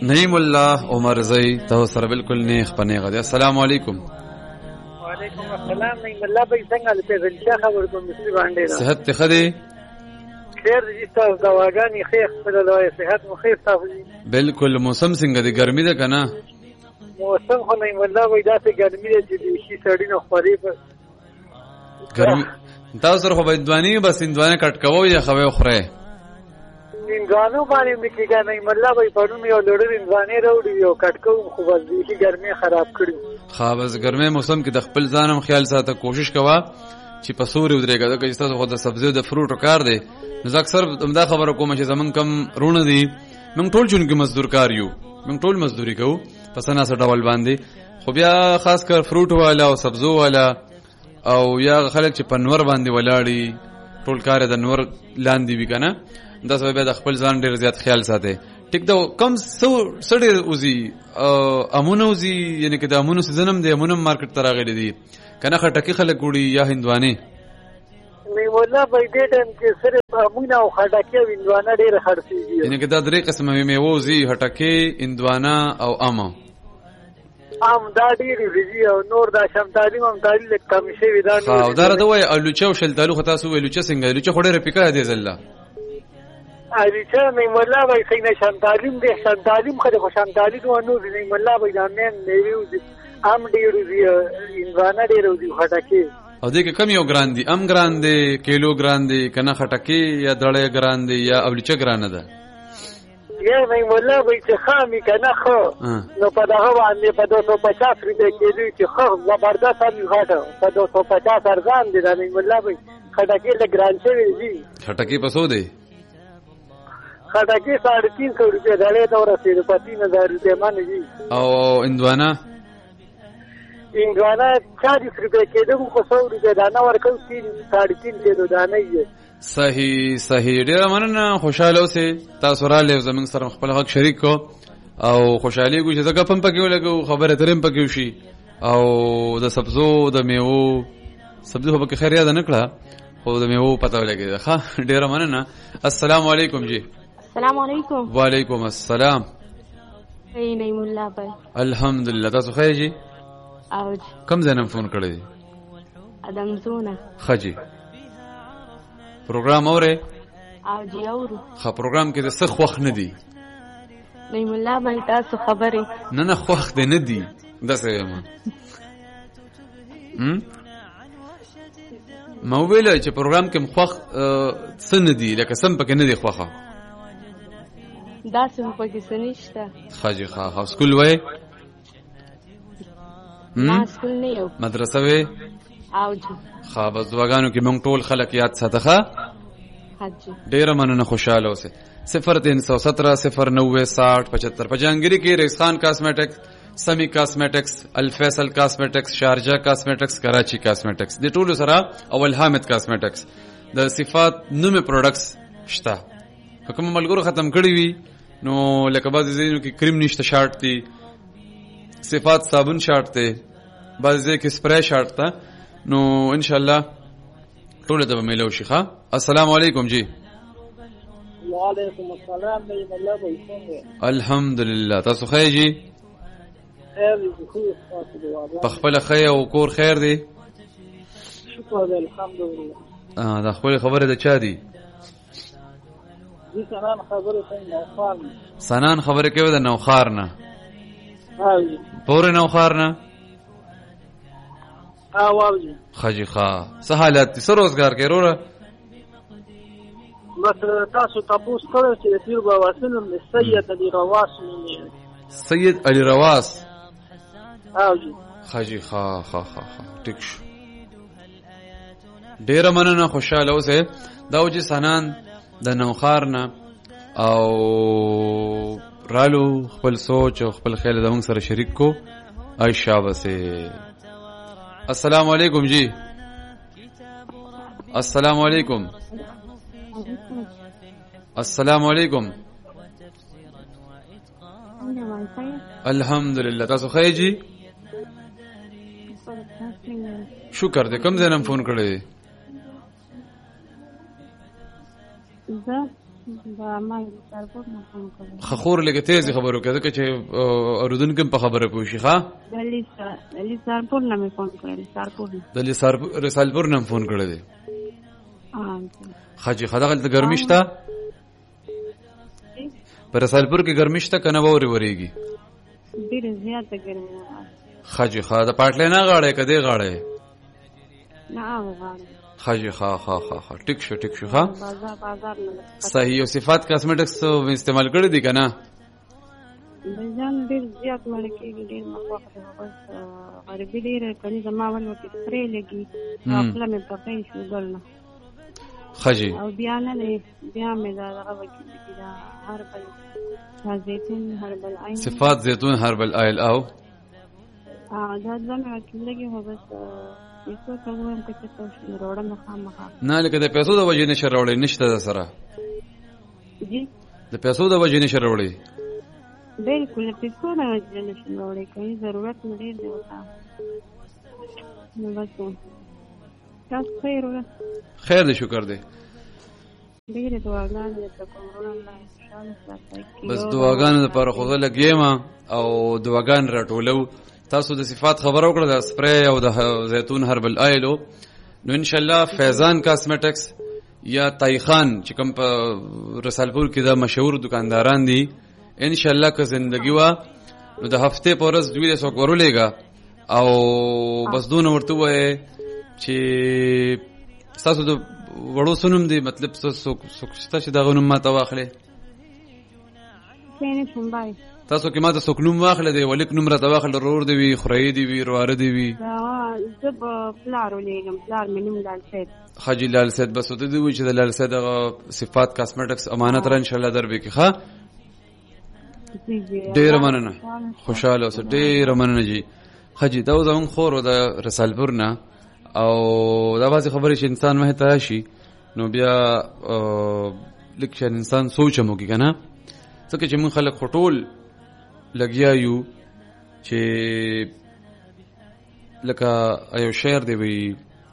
نعیم الله عمر زئی ته سره بالکل نیخ پنیغه دی. السلام علیکم. وعلیکم السلام. نعیم الله بھائی څنګه لته زنده خبر کوم مسلی باندې صحت ته خدي خیر دي تاسو دواګانی خیر خپل لوي صحت مو خیر تاسو بالکل. موسم څنګه دی؟ ګرمي ده کنه؟ موسم خو نعیم الله بھائی داسې ګرمي دی چې شي سړی نو خوري په ګرمي. تاسو سره خو بيدواني بس اندوانه کټ کوو یا خوي خره انځانو باندې مکیګا نعیم الله بھائی پړونی او لړر انځانې راوړي یو کټ کوم خو بس دې ګرمي خراب کړی. خا بس ګرمه موسم کې د خپل ځانم خیال ساته کوشش کوا چې په سوري ودرېګا دا چې تاسو خو د سبزیو د فروټو کار دی. نو زه اکثر دا خبره کوم چې زمون کم رونه دي موږ ټول جون کې مزدور کار یو، موږ ټول مزدوري کوو پس نه سره ډول باندې. خو بیا خاص کر فروټ والا او سبزو والا او یا خلک چې په نور باندې ولاړی ټول کار د نور لاندې وی کنه دا سبب د خپل ځان ډیر زیات خیال ساته. ټیک دا کم سړی اوزي امونه اوزي یعنی که د امونو سيزنم د امونو مارکیټ تراغلي دي کنه خټکی خلک ګوړي یا هندوانه نه والله بای دې ټیم کې صرف امونه او خټکی او هندوانه ډېر خرڅيږي. یعنی که دا درې قسمه میوه اوزي هټکی هندوانه او امه دا ډېر ویږي او نور دا شمتالي ممتالي لکه کم شي ودا نور او دا راته وای الوچه او شلتالو خو تاسو ویلوچه څنګه الوچه خو ډېر پیکه دي زله الوچه نه والله بای څنګه شمتالیم دې شمتالیم خو شمتالي نو نو نه والله بای دا نه نیو ام ډېر ویږي هندوانه ډېر ویږي خټکی او دې کې کم یو ګران دي ام ګران دي کیلو ګران دي کنه خټکی یا دړې ګران دي یا الوچه ګران ده یا نه والله وای چې خامي کنه خو نو په دغه باندې په 250 روپے کېږي چې خو زبردست هم غاټه په 250 ارزان دي نه والله وای خټکی له ګران شوی دي. خټکی پسو دی خټکی 350 روپے دړې دا ورسېږي په 3000 روپے باندې دي. او هندوانه 40 روپے کېدو خو 100 روپے دانه ورکو 3.5 کېدو دانه یې. صحیح ډیر مننه. خوشاله اوسئ تاسو را لې زمنګ سره خپل حق شریک کو او خوشحالي کو چې زګه پم پکې ولګو خبره ترم پکې وشي او د سبزو د میوه سبزو په خیر یاد نه کړه خو د میوه پته ولګي ښه ډیر مننه. السلام علیکم جی. السلام علیکم. وعلیکم السلام. نعیم الله بھائی الحمدلله تاسو خیر جی. او کم زنم فون کړی ادم زونه خجی پروګرام اوره او جی اورو خا پروګرام کې د څه خوخ نه دی نعیم الله بھائی تاسو خبرې نه خوخ دی نه دی داسې ما ویل چې پروګرام کې خوخ څه نه دی لکه سم پکې نه دی خوخه داسې پکې څه نشته خجی خا سکول وای ما سکول نه یو مدرسه وای او جی خا بس دواګانو کې مونږ ټول خلک یاد ساته حاجی ډیر مننه. خوشاله اوسه 0317 090 60 75 په جهانګيري کې رئیس خان کاسمیټکس سمی کاسمیټکس الفیصل کاسمیټکس شارجه کاسمیټکس کراچی کاسمیټکس د ټولو سره اول حامد کاسمیټکس د صفات نومه پروډکټس شته. کوم ملګرو ختم کړی وي نو لکه بعض زینو کې کریم نشته شارټ دي صفات صابون شارټ ته بعض ځای کې سپری شارټ ته نو ان شاء الله ټول ته ملو شي ښا. السلام علیکم جی. وعلیکم السلام نعیم الله بھائی څنګه الحمدلله تاسو خیر جی. خیر دې خو تاسو دې په خپل خیر او کور خیر دی شکر دې الحمدلله. دا خپل خبره ده چا دی دې سنان خبره څنګه نوخار سنان خبره کوي د نوخار نه هاوی پور نوخار نه واوجه خجی خا څه حالت سره روزګار کې وروره بس تاسو تاسو کړو چې تیر به واسنم سید علی رواس سید علی رواس واوجه خجی خا ټیک شو ډیر مننه. خوشاله اوسه دا وجه سنان د نوخار نه او رالو خپل سوچ او خپل خیال د موږ سره شریک کو عائشہ وسه. السلام علیکم جی. السلام علیکم. السلام علیکم. الحمدلله تاسو خیر جی. شکر دې کوم ځای نن فون کړی زه دا ما سرپور نه فون کړل. خخور لګه تیز خبرو کې ځکه چې اردن کې په خبره پوه شي. ښا دلی سرپور نه مې فون کړل. سرپور دلی رسالپور نه فون کړل دي. خاجي خدغه د ګرمي شته پر رسالپور کې ګرمي شته کنه ووري وريږي ډیر زیاته ګرمي. خاجي خا د پټلې نه غاړې کدي غاړې نه غاړې خاجي خا ټیک شو ها بازار نه صحیح او صفات کاسمیټکس استعمال کړی دي کنه بجان ډیر زیات ملکیږي ډیر مخوخه بس عربي ډیر کني زما ول وکي سپری لګي خپل مې پټې شو ګلنه خاجي او بیا مې دا وکي دا هربل زيتون هربل عين صفات زيتون هربل آیل او دا ځنه کېږي هو بس یو څه کوم ته چې روړم خامخا نه لکه د پیسو د وجې نشه راوړې نشته د سره جی د پیسو د وجې نشه راوړې بالکل پیسو نه وجې نشه راوړې کوي ضرورت مې ډېر دی وتا نو بس تاسو خیر دې شکر دې ډېر دعاګانې ته کوم الله انشاءالله ساتي بس دعاګانې لپاره خو لګېم او دعاګان راټولو تاسو د صفات خبر او کړل د سپری او د زيتون هربل آیلو نو ان شاء الله فیضان کاسمیټکس یا تایخان چې کوم په رسالپور کې د مشهور دکانداران دي ان شاء الله که زندگی وا نو د هفته پورس دوی له څوک ورولېګا او بس دون ورته وای چې تاسو د وړو سنوم دي مطلب څه چې دا غنوم ما ته واخلې څنګه شومبای تاسو کې ما ته سکنوم واخلې دی ولیک نوم را ته واخل رور دی وی خړې دی وی رواره دی وی زب پلار ولېګم پلار مې نوم لال سید حاجی لال سید بس ته دی وی چې د لال سید صفات کاسمیټکس امانت را ان شاء الله دربې کې ښا ډیر مننه خوشاله اوسه ډیر مننه جی حاجی دا زمون خور د رسالپور نه او دا بازي خبرې چې انسان مه ته شي نو بیا لکه انسان سوچمو کې کنه ځکه چې مون خلک خټول لګیا یو چې لکه ایو شعر دی وی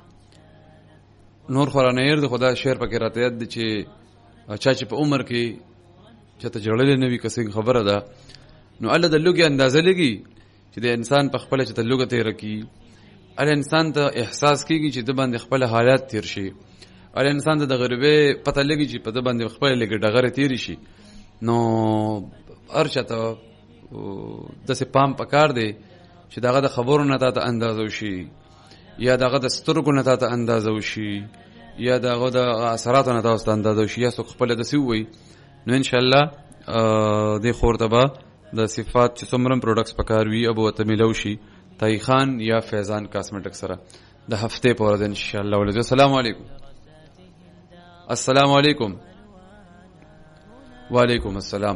نور خورانه ير د خدا شعر پکې راته یاد دي چې چې په عمر کې چې ته جوړلې نوې کسې خبره ده نو الله د لوګي اندازه لګي چې د انسان په خپل چې ته لوګه تیر کی ال انسان ته احساس کیږي چې د باندې خپل حالات تیر شي ال انسان ته د غریبه پته لګي چې په د باندې خپل لګي ډغره تیر شي نو ارچته د سه پام پکار دی چې داغه د خبرو نه ته اندازو شي یا داغه د سترګو نه ته اندازو شي یا داغه د اثراتو نه ته اندازو شي یا څوک خپل د سی وي نو ان شاء الله د خورتبه د صفات چې څومره پروډکټس پکار وي ابو ته ملو شي تایخان یا فیضان کاسمیټک سره د هفته پورې ان شاء الله ولې السلام علیکم السلام علیکم وعلیکم السلام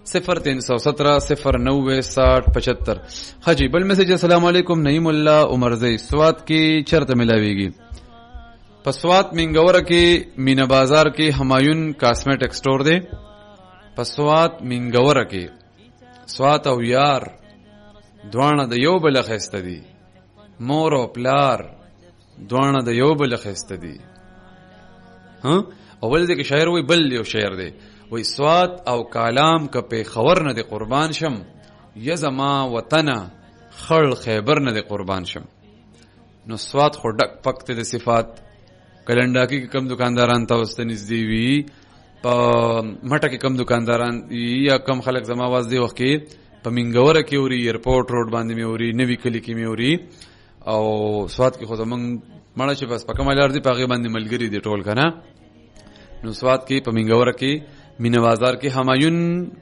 0317 حجی بل میسج السلام علیکم نعیم الله عمرزی سوات کی چرته ملاویږي پسوات منګور کې مینا بازار کې همایون کاسمیټک سٹور دی پسوات منګور کې سوات او یار دوانه د یو بل خسته دي مور او پلار دوانه د یو بل خسته دي ها اول دې کې شاعر وی بل یو شاعر دی وی سوات او کالام کپه خور نه دی قربان شم یزما وطن خړ خیبر نه دی قربان شم نو سوات خو ډک پکته د صفات کلنډا کې کم دکانداران تاسو ته نږدې وی په مټه کې کم دکانداران یا کم خلک زما आवाज دی وخت کې په منګوره کې اوري ایرپورټ روډ باندې مې اوري نوی کلی کې مې اوري او سوات کې خو زمونږ مړه چې بس په کمالار دی په باندې ملګری دی ټول کنه نو سوات کې په منګوره کې مینا بازار کې همایون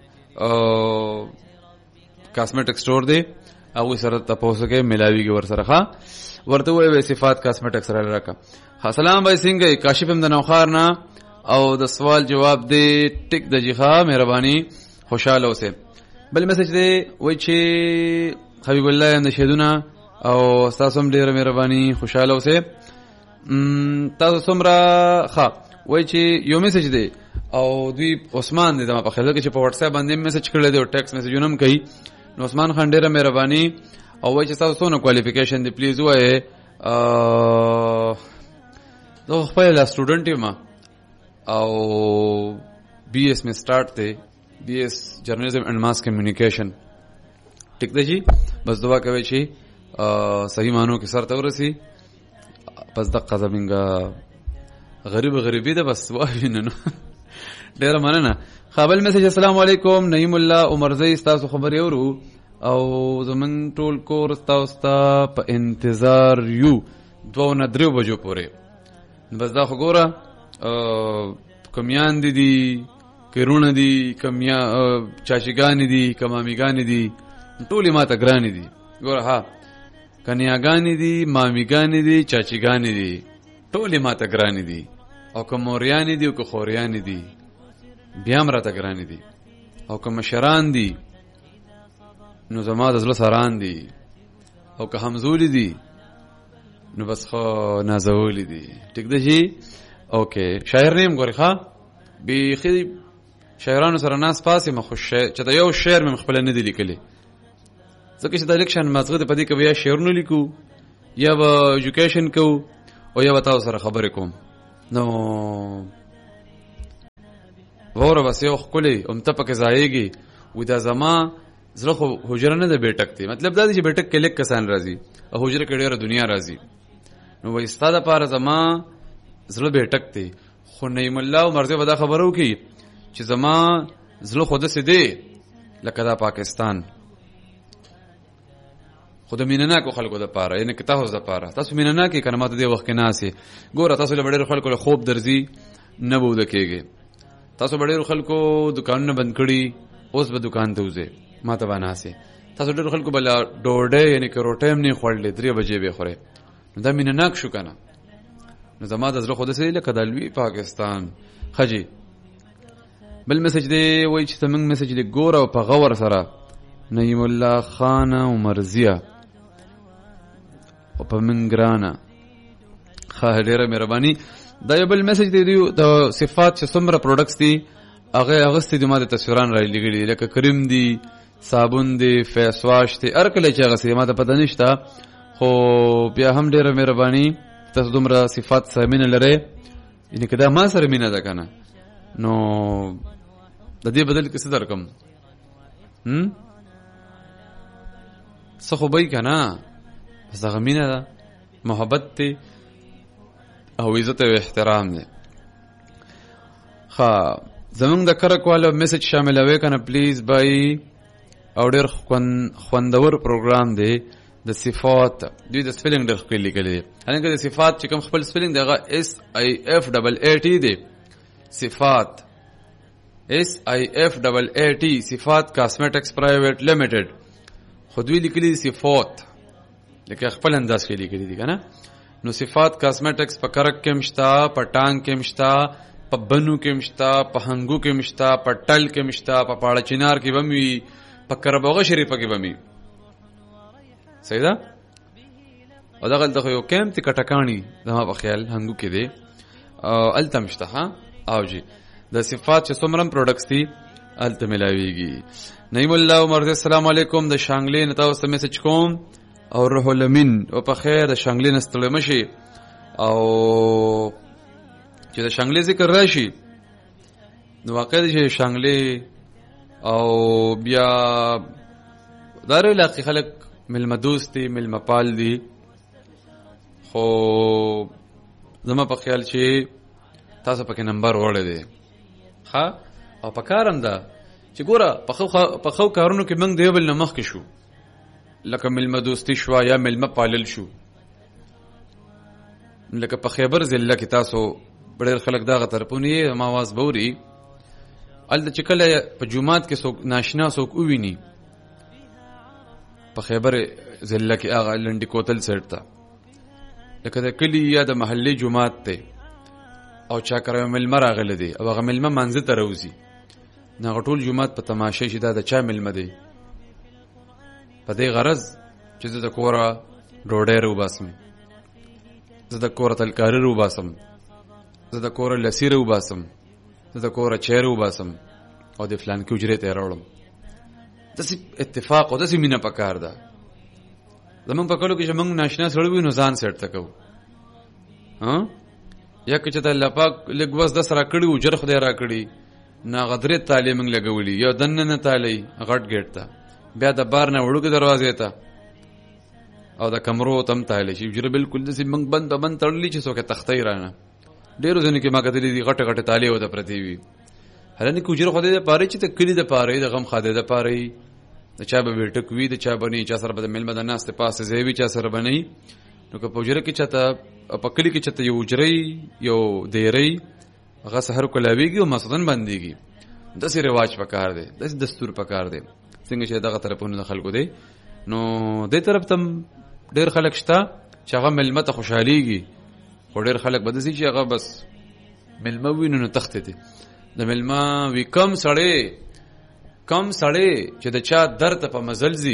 کاسمیټک سٹور دی او سره تاسو کې ملاویږي ور سره ښا ورته وې صفات کاسمیټک سره راکا السلام بھائی څنګه کاشف هم د نوخار نه او د سوال جواب دی ټیک د جخه مهرباني خوشاله اوسه بل میسج دی وای چې حبیب الله هم نشیدونه او تاسو هم ډیره مهرباني خوشاله اوسه تاسو سمرا ښا وای چې یو میسج دی او دوی عثمان دی ما په خیال کې چې په واتس اپ باندې میسج کړل دی او ټیکس میسجونه هم کوي نو عثمان خان ډیره مهرباني او وای چې تاسو څونه کوالیفیکیشن دی پلیز وای زه خپل سټوډنټ یم او BS में स्टार्ट थे, BS journalism and mass communication. ٹھیک دی جی بس دعا کوي چې صحیح مانو کې سر ته ورسي. بس دقه زمونږه غریبي ده بس وایو نو ډېره مننه. خپل میسج السلام علیکم نعیم الله عمرزی تاسو خبرې اورو او زمون ټول کور تاسو ته په انتظار یو 2-3 بجو پورې. بس دا خو ګوره کمیان دي کورونه دي کمیا چاچیګان دي کمامیګان دي ټولې ماته ګرانې دي. ګوره ها کنیاګانې دي مامیګانې دي چاچیګانې دي ټولې ماته ګرانې دي او که موریانې دي او که خوریانې دي بیا هم راته ګرانې دي او که مشران دي نو زما د زړه سران دي او که همزولي دي نو بس خو نازولي دي. ټیک ده جی اوکې. شاعر نیم ګورې ښه بیخي شاعرانو سره ناس پاسې مه خو چې د یو شعر مې خپله نه دي لیکلی ځکه چې دا لیکشن مازغه د په دې کې به یا شعرونه لیکو یا به ایجوکیشن کوو او یا به تاسو سره خبرې کوم. نو وره بس یو ښکلی امته پکې ځایږي وي دا زما زړه خو حجره نه ده بیټک دی. مطلب دا دی چې بیټک کې لږ کسان راځي او حجره کې ډېره دنیا راځي. نو وایي ستا دپاره زما زړه بیټک دی خو نعیم الله عمرزی به دا خبره وکړي چې زما زړه خو داسې دی لکه دا پاکستان خو د مینهناکو خلکو دپاره یعنې که تاسو دپاره تاسو مینهناک یې که نه ما ته دې وخت کې ناست یې ګوره تاسو له به ډېرو خلکو له خوب درځي نه به وده کېږي. تاسو به ډېرو خلکو دوکانونه بند کړي اوس به دوکان ته وځئ ما ته به ناست یې. تاسو ډېرو خلکو به له ډوډۍ یعنې که روټۍ هم نه خوړلې 3 بجې به یې خورئ نو دا مینهناک شو که نه. نو زما د زړه خو داسې دی لکه د لوی پاکستان. ښه جي بل میسج دی وایي چې زموږ میسج دی ګوره او په غور سره نعیم الله خان عمرزیه او په من ګرانه ښه ډېره مهرباني. دا یو بل میسج دی د صفات چې څومره پروډکټس دي هغه اغوستي دي ما د تصویران را لېږلي دي لکه کریم دي صابون دی فیس واش دی هر کله چې اغوستي ما ته پته نشته خو بیا هم ډېره مهرباني تاسو دومره صفات سره مینه لرئ یعنې که دا ما سره مینه ده که نه نو د دې بدل کې څه درکم څه خو به یي که نه بس دغه مینه ده محبت دی او عزت او احترام دی. ښه زمونږ د کرک والو میسج شاملوئ که نه پلیز بای او ډېر خوندور پروګرام دی د صفات دوی د سپیلنګ ډېر ښکلي لیکلی دی. هلکه د صفات چې کوم خپل سپیلنګ دی هغه SIFAAT دی. صفات SIFAAT صفات کاسمیټکس پرایویټ لیمیټډ خو دوی لیکلي دي صفات لکه خپل انداز کې لیکلي دي که نه. نو صفات کاسمیټکس په کرک کې هم شته په ټانګ کې هم شته په بنو کې هم شته په هنګو کې هم شته په ټل کې هم شته په پاړه چنار کې به هم وي په کربوغه شریفه کې به هم وي. صحیح ده. او دغه هلته خو یو کیمپ دی کټکاڼي زما په خیال هنګو کې دی هلته هم شته ها او جي د صفات چې څومره پروډکټس دي هلته ملاویږي. نعیم الله عمرزی السلام علیکم د شانګلې نه تاسو ته میسج کوم او روح الامین او په خیر د شانګلې نه ستړی مشي او چې د شانګلې ذکر راشي نو واقع دی چې شانګلې او بیا دار علاقې خلک ملمه دوست دي ملمه پال دي خو زما په خیال چې تاسو پکې نمبر وړی دی ښه او په کار هم ده چې ګوره په ښو کارونو کې موږ د یو بل نه مخکې شو لکه ملمه دوستي شوه یا ملمه پالل شو لکه په خیبر ضلع کې تاسو ډېر خلک دغه طرفونه یې ما آواز به اوري هلته چې کله په جومات کې څوک ناشنا څوک وویني په خیبر ضلع کې هغه لنډي کوتل سایډ ته لکه د کلي یا د محلې جومات دی او چا کره ملمه راغلی دی او هغه ملمه منځه ته راوځي نو هغه ټول جومات په تماشې چې دا د چا ملمه دی په دې غرض چې زه د کوره ډوډۍ راوباسم زه د کوره ترکاري راوباسم زه د کوره لسی راوباسم زه د کوره چای راوباسم او د فلانکي حجرې ته یې راوړم. داسې اتفاق او داسې مینه پکار ده. زمونږ په کلو کې چې موږ ناشنا سړی وي نو ځان سیټ ته کوو یا که چې د الله پاک لږ وس دس را کړي و جر خدای را کړي نا غدرې تالې موږ لګولي، یو دننه تالې غټ ګیټ ته، بیا د بار نه وړوکې دروازې ته او د کمرو تم تالې شي جره بالکل داسې موږ بند تړلي چې څوک تختې رانه. ډېرو ځینو کې ما کتلي دي غټه غټه تالې ورته پرتې وي. هلنې کوجره خدای دپاره چې د کلي دپاره د غم خادې دپاره د چا به بیټک وي، د چا به نه چا سره به د مېلمه د ناستې پاسې ځای وي، چا سره به نه. نو که په حجره کې چاته په کلي کې چاته یو حجرې یو دیرې هغه سحر کلاویږي او مسودن بندېږي، داسې رواج پکار دی، داسې دستور پکار دی څنګه چې دغه طرفونو د خلکو دی. نو دې طرف ته ډېر خلک شته چې هغه مېلمه ته خوشحالېږي، خو ډېر خلک به داسې چې هغه بس مېلمه ووینو نو تښتې دي. د مېلمه وي کم سړی چې د چا در ته په مزل ځي،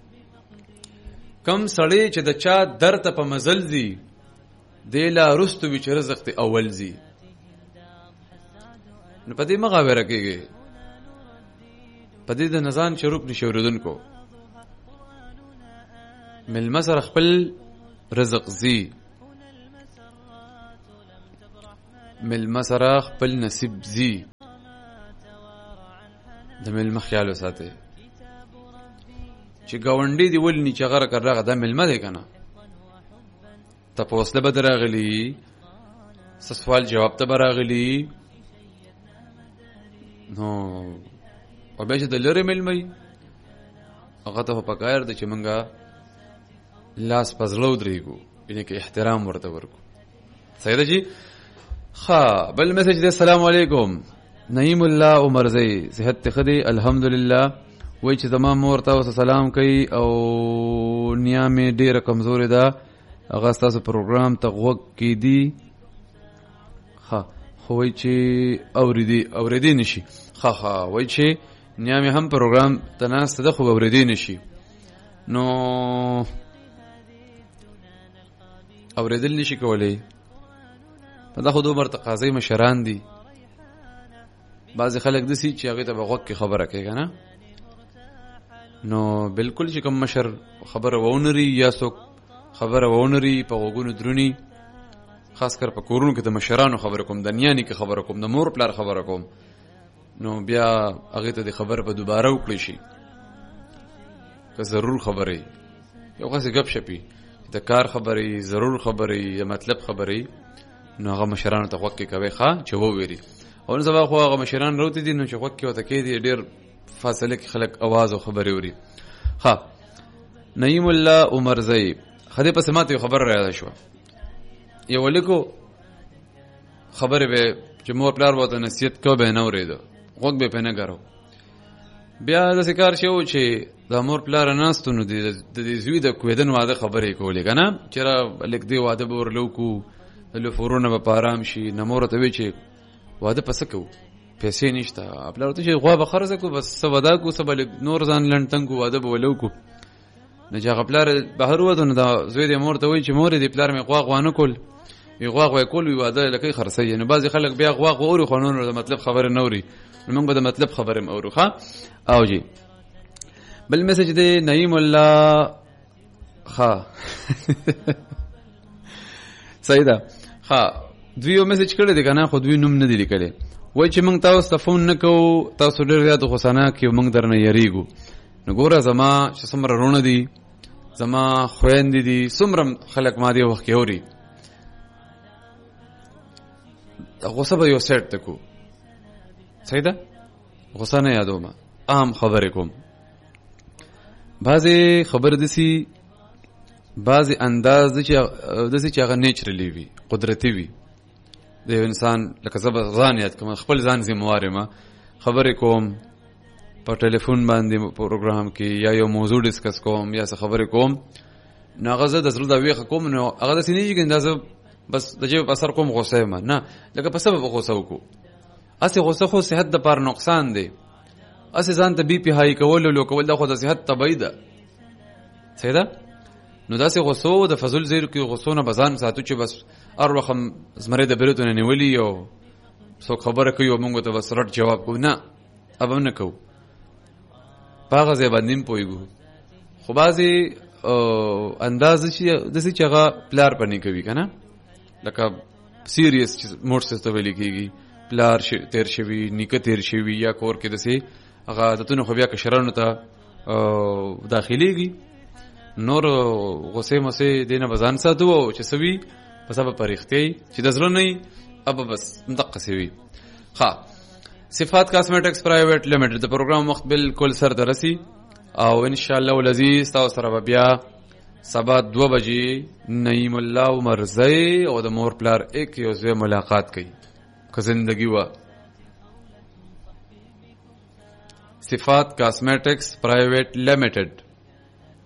کم سړی چې د چا در ته په مزل ځي، دی لا رستو وي چې رزق ته اول ځي. نو په دې مه غاویره کېږي، په دې د نظان چې روک نشي اورېدونکو. مېلمه سره خپل رزق ځي، مېلمه سره خپل نصیب ځي. د مېلمه خیال وساتئ چې ګاونډي دې ولني چې هغه راغله دا مېلمه دی که نه، تپوس له به د راغلي، څه سوال جواب ته به راغلي. نو او بیا چې د لرې مېلمه وي هغه ته خو پکار دی چې موږ لاس په زړه ودرېږو، یعنې که احترام ورته ورکو. صحیح ده جی؟ ښه، بل میسج دی. السلام علیکم، نعیم الله عمرزی، صحت ته ښه دی؟ الحمدلله. وایي چې زما مور تاسو سلام کوي او نیا مې ډېره کمزورې ده، هغه ستاسو پروګرام ته غوږ کېدي. ښه، خو وایي چې اورېدی نشي. ښه وایي چې نیا مې هم پروګرام ته ناسته ده خو اورېدی نشي. نو اورېدل نشي کولی، په دا خو دومره تقاضی مشران دي. بعضې خلک داسي چې هغې ته به غوږ کې خبره کوي که نه. نو بلکل چې کوم مشر خبره وونري یا څوک خبره وونري په غوږونو دروني، خاص کر په کورونو کې د مشرانو خبره کوم، د نیانې کې خبره کوم، د مور پلار خبره کوم، نو بیا هغې ته د خبره به دوباره وکړی شي. که ضرور خبرې یو خاصې ګپ شپي د کار خبرې، ضرور خبرې، د مطلب خبرې، نو هغه مشرانو ته غوږ کې کوئ ښه چې وویري. او نن سبا خو هغه مشران راوتي دي نو چې غوږ کې ورته کېدي ډېر فاصله کې خلک اواز او خبرې اوري. ښه، نعیم الله عمرزی، خدای پسې ماته یو خبره را یاده شوه. یو لیکو خبرې به چې مور پلار به ورته نصیحت کوه به یې نه اورېده، غوږ به یې پرې نه ګرو. بیا داسې کار شوی و چې د مور پلاره ناستو نو د دې زوی د کوېدن واده خبرې یې کولې که نه، چې را لږ دې واده به ورله وکړو، د لفورونه به په ارام شي. نه مور ورته وایي چې واده په څه کوو، پیسې نشته. پلار ورته چې غوا به خرڅه کړو، بس څه ودا کړو، څه به لږ نور ځان لنډ تنګ کړو، واده به ولو کړو. نو چې هغه پلار بهر ووتو نو د زوی دې مور ته وایي چې مورې دې پلار مې غوا نه کول، وي غوا یې کول، وي واده لکۍ خرڅوي. نو بعضې خلک بیا غوا اوري خو نور د مطلب خبرې نه اوري، نو موږ به د مطلب خبرې هم اورو. ښه او جی بل میسج دی. نعیم الله ښه صحیح ده. ښه، دوی یو میسج کړی دی که نه، خو دوی نوم نه دی لیکلی. وایي چې موږ تاسو ته فون نه کوو، تاسو ډېر زیات غوسناک یو، موږ در نه یېرېږو. نو ګوره زما چې څومره رونه دي، زما خویندې دي، څومره خلک ما دې وخت کې اوري، غوسه به یو سیټ ته کړو. صحیح ده، غوسه نه یادومه، عام خبرې کوم. بعضې خبرې داسې، بعضې انداز داسې چې هغه نیچرلی وي، قدرتي وي. د یو انسان لکه زه به ځان یاد کوم، خپل ځان ذموار یم، خبرې کوم په ټلیفون باندې پروګرام کې، یا یو موضوع ډسکس کوم یا څه خبرې کوم، نو هغه زه د زړه د ویښه کوم. نو هغه داسې نه کېږي دا زه بس د جیب په اثر کوم غوسه یم، نه، لکه په سبب غوسه وکړو. هسې غوسه خو صحت دپاره نقصان دی، هسې ځان ته بي پي های کول او لو کول دا خو د صحت تبعی ده. صحیح ده. نو داسې غوسو د فضل زیرو کې غوسو نه به ځان ساتو چې بس هر وخت هم زمرې د بریتو نه نیولي او څوک خبره کوي او موږ ته بس رټ جواب کوو. نه، اب هم نه کوو، په هغه ځای باندې هم پوهېږو. خو بعضې انداز داسې چې هغه پلار پنې کوي که نه، لکه سیریس چې موډ سیس ته ویلې کېږي، پلار تیر شوي نیکه تیر شوي یا کور کې دسې هغه عادتونه خو بیا کشرانو ته داخليږي نور غصې مسې دینه بزان ساتو او چې سوي په سبب پرېختي چې د زړه نه اب بس دقه سوي. صفات کاسمیټکس پرایویټ لیمیټډ د پروګرام وخت بالکل سر درسي او ان شاء الله ولذي تاسو سره بیا سبا 2 بجې نعیم الله عمرزی او د مور پلار ایک یو ځای ملاقات کوي که زندگی وا. صفات کاسمیټکس پرایویټ لیمیټډ